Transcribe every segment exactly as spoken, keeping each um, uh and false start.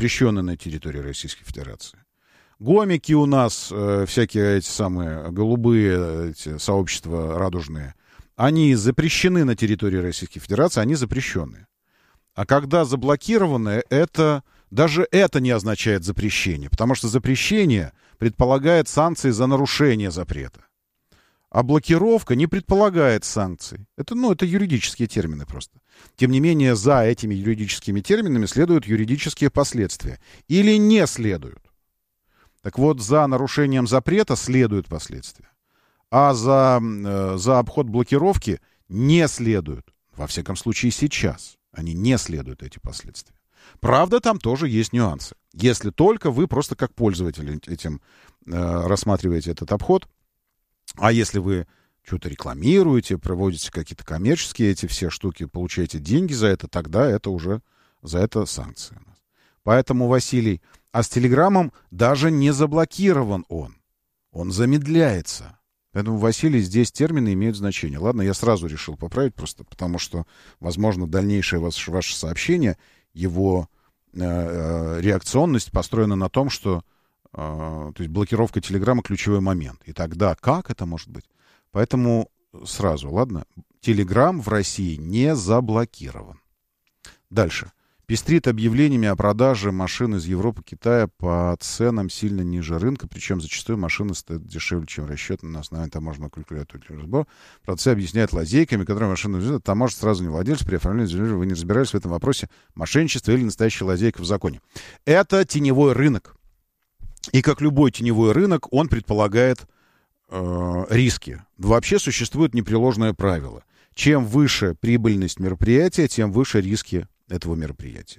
запрещенные на территории Российской Федерации. Гомики у нас, э, всякие эти самые голубые эти сообщества радужные, они запрещены на территории Российской Федерации, они запрещенные. А когда заблокированы, это, даже это не означает запрещение, потому что запрещение предполагает санкции за нарушение запрета. А блокировка не предполагает санкций. Это, ну, это юридические термины просто. Тем не менее, за этими юридическими терминами следуют юридические последствия. Или не следуют. Так вот, за нарушением запрета следуют последствия. А за, э, за обход блокировки не следуют. Во всяком случае, сейчас. Они не следуют, эти последствия. Правда, там тоже есть нюансы. Если только вы просто как пользователь этим э, рассматриваете этот обход. А если вы что-то рекламируете, проводите какие-то коммерческие эти все штуки, получаете деньги за это, тогда это уже за это санкции у нас. Поэтому, Василий, а с Телеграмом даже не заблокирован он. Он замедляется. Поэтому, Василий, здесь термины имеют значение. Ладно, я сразу решил поправить просто, потому что, возможно, дальнейшее ваше, ваше сообщение, его э, э, реакционность построена на том, что э, то есть блокировка Телеграма ключевой момент. И тогда как это может быть? Поэтому сразу, ладно, Телеграм в России не заблокирован. Дальше. Пестрит объявлениями о продаже машин из Европы, Китая по ценам сильно ниже рынка, причем зачастую машины стоят дешевле, чем расчет на основании таможенного калькулятора. Продавцы объясняют лазейками, которые машины взяли, таможат сразу не владелец, при оформлении вы не разбирались в этом вопросе, мошенничество или настоящая лазейка в законе. Это теневой рынок. И как любой теневой рынок, он предполагает э, риски. Вообще существует непреложное правило. Чем выше прибыльность мероприятия, тем выше риски этого мероприятия.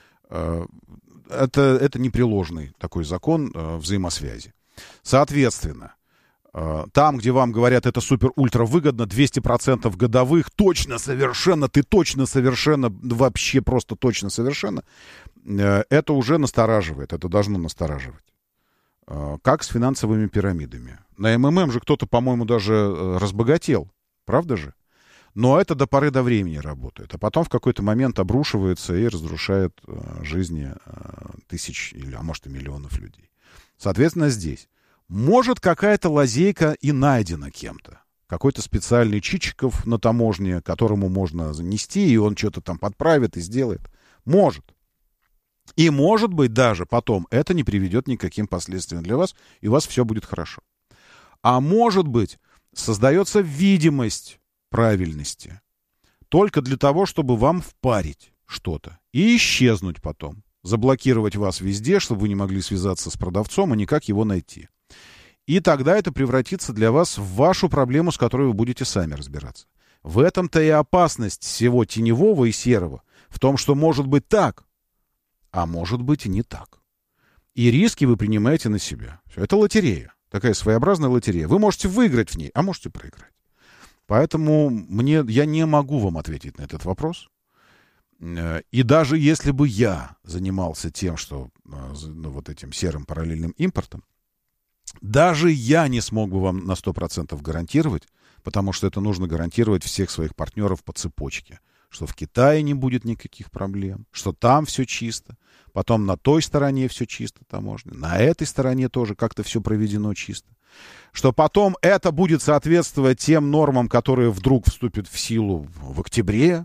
Это, это непреложный такой закон э, взаимосвязи. Соответственно, э, там, где вам говорят, это супер-ультра выгодно, двести процентов годовых, точно, совершенно, ты точно, совершенно, вообще просто точно, совершенно, э, это уже настораживает, это должно настораживать. Э, как с финансовыми пирамидами. На эм эм эм же кто-то, по-моему, даже э, разбогател, правда же? Но это до поры до времени работает. А потом в какой-то момент обрушивается и разрушает э, жизни э, тысяч, или, а может и миллионов людей. Соответственно, здесь может какая-то лазейка и найдена кем-то. Какой-то специальный Чичиков на таможне, которому можно занести, и он что-то там подправит и сделает. Может. И может быть даже потом это не приведет ни к каким последствиям для вас, и у вас все будет хорошо. А может быть создается видимость правильности. Только для того, чтобы вам впарить что-то. И исчезнуть потом. Заблокировать вас везде, чтобы вы не могли связаться с продавцом и никак его найти. И тогда это превратится для вас в вашу проблему, с которой вы будете сами разбираться. В этом-то и опасность всего теневого и серого. В том, что может быть так, а может быть и не так. И риски вы принимаете на себя. Все. Это лотерея. Такая своеобразная лотерея. Вы можете выиграть в ней, а можете проиграть. Поэтому мне, я не могу вам ответить на этот вопрос. И даже если бы я занимался тем, что ну, вот этим серым параллельным импортом, даже я не смог бы вам на сто процентов гарантировать, потому что это нужно гарантировать всех своих партнеров по цепочке. Что в Китае не будет никаких проблем, что там все чисто, потом на той стороне все чисто таможня, на этой стороне тоже как-то все проведено чисто. Что потом это будет соответствовать тем нормам, которые вдруг вступят в силу в октябре,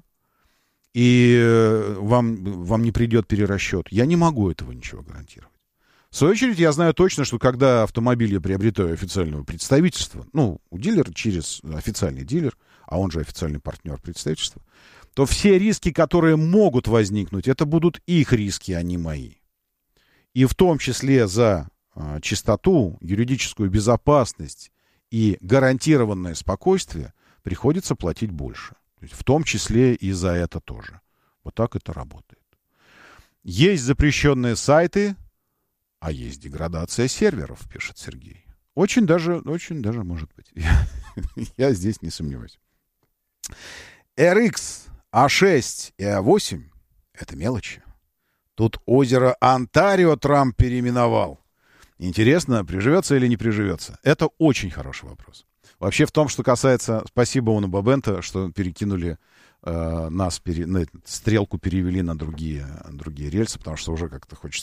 и вам, вам не придет перерасчет. Я не могу этого ничего гарантировать. В свою очередь, я знаю точно, что когда автомобиль я приобретаю официального представительства, ну, у дилера через официальный дилер, а он же официальный партнер представительства, то все риски, которые могут возникнуть, это будут их риски, а не мои. И в том числе за э, чистоту, юридическую безопасность и гарантированное спокойствие приходится платить больше. То есть в том числе и за это тоже. Вот так это работает. Есть запрещенные сайты, а есть деградация серверов, пишет Сергей. Очень даже, очень даже может быть. Я здесь не сомневаюсь. эр икс а шесть и а восемь — это мелочи. Тут озеро Онтарио Трамп переименовал. Интересно, приживется или не приживется? Это очень хороший вопрос. Вообще в том, что касается... Спасибо Ону Бабенто, что перекинули э, нас, пере, на, стрелку перевели на другие, другие рельсы, потому что уже как-то хочется